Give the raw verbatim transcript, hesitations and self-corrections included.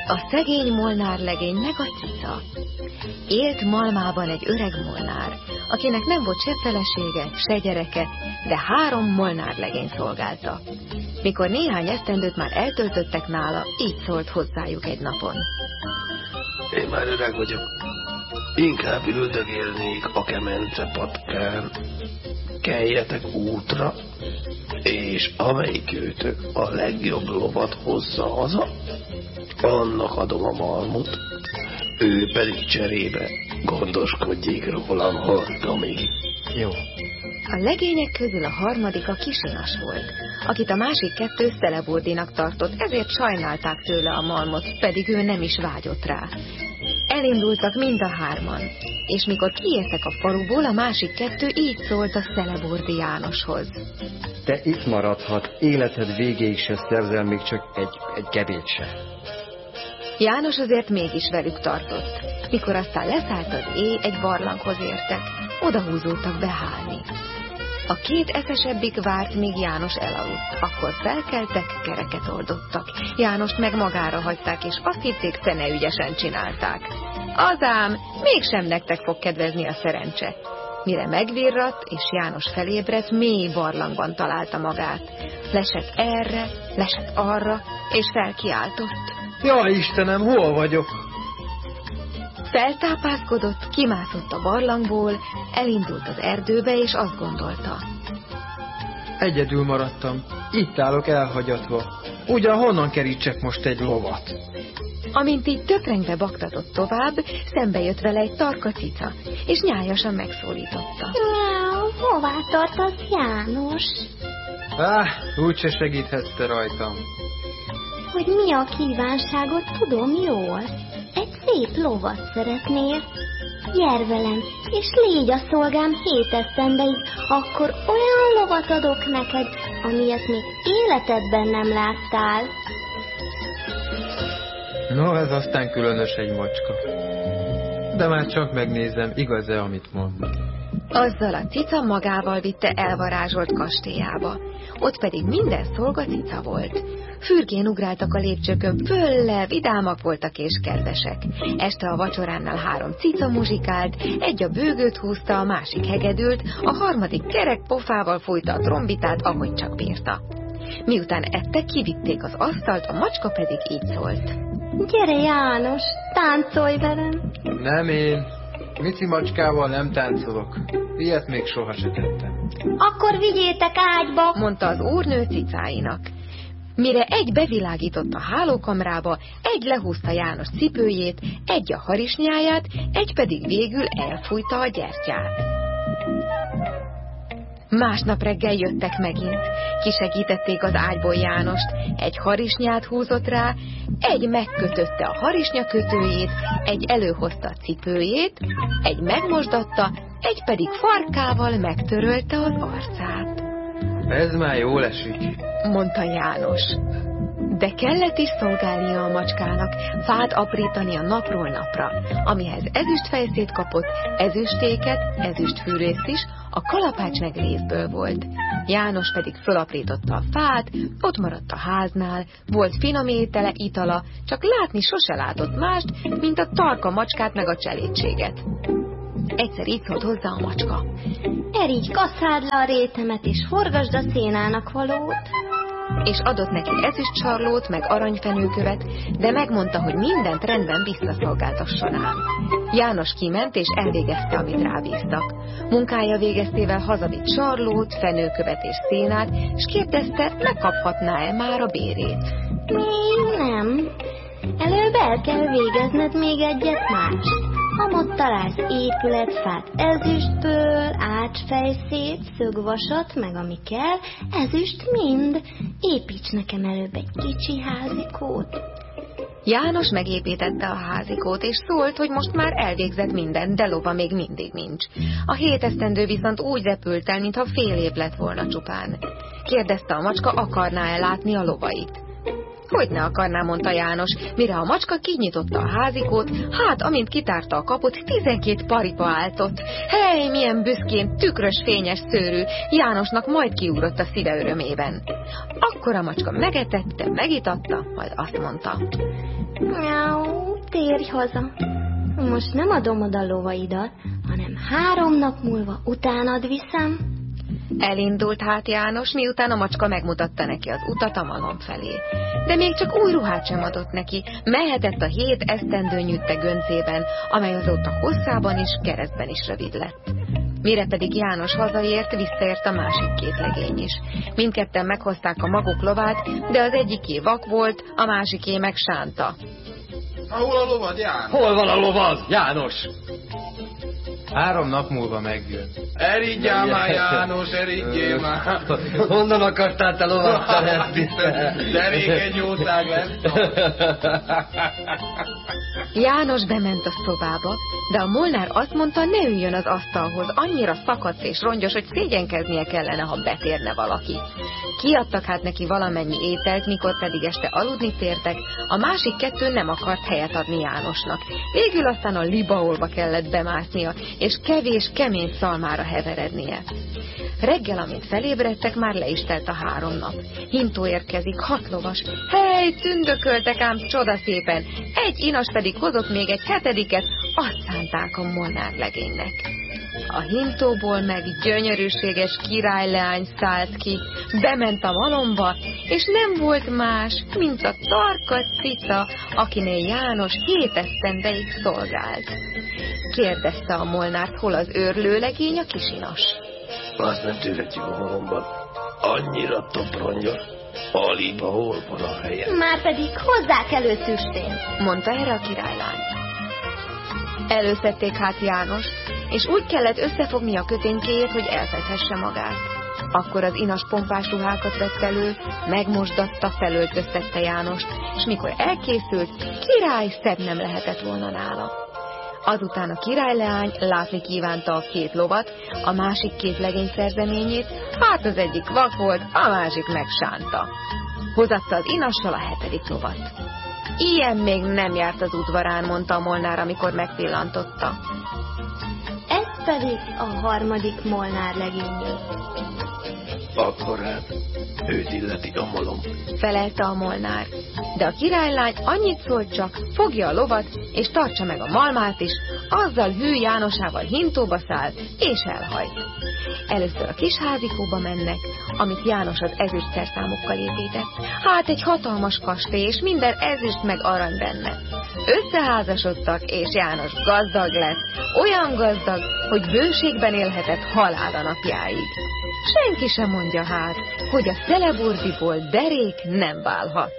A szegény molnárlegény meg a cica. Élt Malmában egy öreg molnár, akinek nem volt se felesége, se gyereke, de három molnárlegény szolgálta. Mikor néhány esztendőt már eltöltöttek nála, így szólt hozzájuk egy napon. Én már öreg vagyok. Inkább üldögélnék a kemence patkán. Keljetek útra, és amelyikőtök a legjobb lovat hozza haza, annak adom a malmot, ő pedig cserébe gondoskodjék rólam hordamig. Jó. A legények közül a harmadik a Kisinas volt, akit a másik kettő Celebordinak tartott, ezért sajnálták tőle a malmot, pedig ő nem is vágyott rá. Elindultak mind a hárman, és mikor kiértek a faluból, a másik kettő így szólt a Celebordi Jánoshoz. Te itt maradhat, életed végéig se szerzel még csak egy, egy kebét se. János azért mégis velük tartott. Mikor aztán leszállt az éj, egy barlanghoz értek, odahúzódtak behálni. A két eszesebbik várt, míg János elaludt, akkor felkeltek, kereket oldottak. Jánost meg magára hagyták, és azt hitték, szene ügyesen csinálták. Azám, mégsem nektek fog kedvezni a szerencse. Mire megvirradt, és János felébredt, mély barlangban találta magát. Lesett erre, lesett arra, és felkiáltott. Jaj, Istenem, hol vagyok? Feltápászkodott, kimászott a barlangból, elindult az erdőbe, és azt gondolta. Egyedül maradtam. Itt állok elhagyatva. Ugyan honnan kerítsek most egy lovat? Amint így töprengve baktatott tovább, szembe jött vele egy tarka cica, és nyájasan megszólította. Miau, hová tartasz, János? Áh, úgyse segíthetsz rajtam. Hogy mi a kívánságot, tudom jól. Egy szép lovat szeretnél? Gyere velem, és légy a szolgám hét esztendeig, akkor olyan lovat adok neked, amilyet még életedben nem láttál. No, ez aztán különös egy macska. De már csak megnézem, igaz-e, amit mond. Azzal a cica magával vitte elvarázsolt kastélyába. Ott pedig minden szolga cica volt. Fürgén ugráltak a lépcsőkön fölle, vidámak voltak és kedvesek. Este a vacsoránál három cica muzsikált, egy a bőgőt húzta, a másik hegedült, a harmadik kerek pofával fújta a trombitát, ahogy csak bírta. Miután ettek, kivitték az asztalt, a macska pedig így szólt. Gyere, János, táncolj velem! Nem én. Mici macskával nem táncolok. Ilyet még soha se tettem. Akkor vigyétek ágyba, mondta az úrnő cicáinak. Mire egy bevilágított a hálókamrába, egy lehúzta János cipőjét, egy a harisnyáját, egy pedig végül elfújta a gyertyát. Másnap reggel jöttek megint, kisegítették az ágyból Jánost, egy harisnyát húzott rá, egy megkötötte a harisnya kötőjét, egy előhozta a cipőjét, egy megmosdatta, egy pedig farkával megtörölte az arcát. Ez már jól esik, mondta János. De kellett is szolgálnia a macskának, fát aprítani a napról napra, amihez ezüstfejszét kapott, ezüstéket, ezüstfűrészt is, a kalapács meg részből volt. János pedig fölaprította a fát, ott maradt a háznál, volt finom étele, itala, csak látni sose látott mást, mint a tarka macskát meg a cselédséget. Egyszer így szólt hozzá a macska. Erígy, kaszáld le a rétemet, és forgasd a szénának valót. És adott neki ezüstsarlót, meg aranyfenőkövet, de megmondta, hogy mindent rendben visszaszolgáltasson ám. János kiment, és elvégezte, amit rábíztak. Munkája végeztével hazavitt sarlót, fenőkövet és szénát, és kérdezte, megkaphatná-e már a bérét. Még nem. Előbb el kell végezned még egyet mást. Amott találsz épületfát ezüstből, ácsfejszét, szögvasat, meg ami kell, ezüst mind. Építs nekem előbb egy kicsi házikót. János megépítette a házikót, és szólt, hogy most már elvégzett mindent, de lova még mindig nincs. A hét esztendő viszont úgy repült el, mintha fél év lett volna csupán. Kérdezte a macska, akarná-e látni a lovait. Hogy ne akarná, mondta János, mire a macska kinyitotta a házikót, hát amint kitárta a kaput, tizenkét paripa állt ott. Hely, milyen büszkén, tükrös, fényes szőrű, Jánosnak majd kiugrott a szíve örömében. Akkor a macska megetette, megitatta, majd azt mondta: Miau, térj haza. Most nem adom oda lovaidat, hanem három nap múlva utánad viszem. Elindult hát János, miután a macska megmutatta neki az utat a malom felé. De még csak új ruhát sem adott neki, mehetett a hét esztendő nyütte göncében, amely azóta hosszában is, keresztben is rövid lett. Mire pedig János hazaért, visszaért a másik két legény is. Mindketten meghozták a maguk lovát, de az egyiké vak volt, a másiké meg sánta. Hol a lovad, János? Hol van a lovad, János? Három nap múlva megjön. Eridjál már, János, eridjél már. Honnan akartál te lovat szeretni? De régen jószág lesz. János bement a szobába, de a Molnár azt mondta, ne üljön az asztalhoz, annyira szakadt és rongyos, hogy szégyenkeznie kellene, ha betérne valaki. Kiadtak hát neki valamennyi ételt, mikor pedig este aludni tértek, a másik kettő nem akart helyet adni Jánosnak. Végül aztán a libaolba kellett bemásznia, és kevés, kemény szalmára heverednie. Reggel, amint felébredtek, már le is telt a három nap. Hintó érkezik, hat lovas. Hely, tündököltek ám csodaszépen. Egy inas pedig hozott még egy hetediket, azt szánták a Molnár legénynek. A hintóból meg gyönyörűséges királyleány szállt ki, bement a malomba, és nem volt más, mint a tarka cica, akinél János hét esztendeig szolgált. Kérdezte a Molnárt, hol az őrlő legény, a kisinas. Azt nem tűrhetjük a malomban. Annyira topronyos, alig hol van a helye. Márpedig hozzák elő tüstént, mondta erre a királylány. Előszedték hát Jánost, és úgy kellett összefogni a köténkéjét, hogy elfedhesse magát. Akkor az inas pompás ruhákat vett elő, megmosdatta, felöltöztette Jánost, és mikor elkészült, király szebb nem lehetett volna nála. Azután a királyleány látni kívánta a két lovat, a másik két legény szerzeményét, hát az egyik vak volt, a másik meg sánta. Hozatta az inassal a hetedik lovat. Ilyen még nem járt az udvarán, mondta a Molnár, amikor megpillantotta. Ez pedig a harmadik Molnár legényé. Akkor hát, őt illeti a malom. Felelte a Molnár, de a királylány annyit szólt csak, fogja a lovat, és tartsa meg a malmát is, azzal hű Jánosával hintóba száll, és elhajt. Először a kis házikóba mennek, amit János az ezüstszerszámokkal épített. Hát egy hatalmas kastély, és minden ezüst meg arany benne. Összeházasodtak, és János gazdag lett, olyan gazdag, hogy bőségben élhetett halála napjáig. Senki sem mondja hát, hogy a Celeburdiból derék nem válhat.